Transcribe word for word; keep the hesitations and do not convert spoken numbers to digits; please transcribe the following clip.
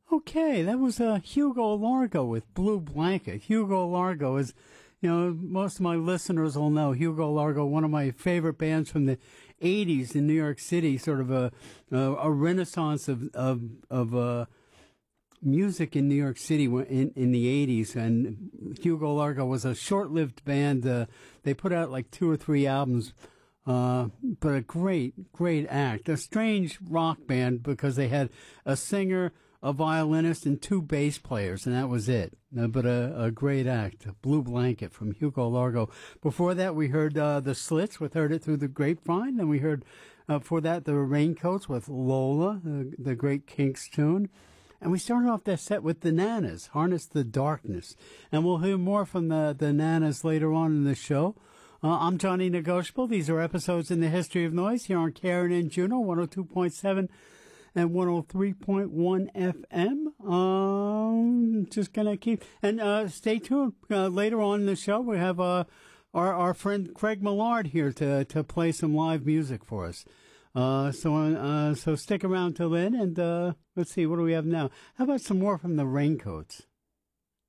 Okay, that was uh, Hugo Largo with Blue Blanket. Hugo Largo is, you know, most of my listeners will know Hugo Largo, one of my favorite bands from the eighties in New York City, sort of a a, a renaissance of of of uh, music in New York City in in the eighties. And Hugo Largo was a short-lived band. Uh, they put out like two or three albums. Uh, but a great, great act. A strange rock band because they had a singer, a violinist, and two bass players, and that was it. Uh, but a, a great act. Blue Blanket from Hugo Largo. Before that, we heard uh, the Slits with Heard It Through the Grapevine. Then we heard, uh, before that, the Raincoats with Lola, the, the great Kinks tune. And we started off that set with the Nanas, Harness the Darkness. And we'll hear more from the, the Nanas later on in the show. Uh, I'm Johnny Negotiable. These are episodes in the History of Noise here on Karen and Juno, one oh two point seven and one oh three point one F M. Um, just gonna keep, and, uh, stay tuned. Uh, later on in the show, we have, uh, our, our friend Craig Millard here to, to play some live music for us. Uh, so, uh, so stick around till then, and, uh, let's see, what do we have now? How about some more from the Raincoats?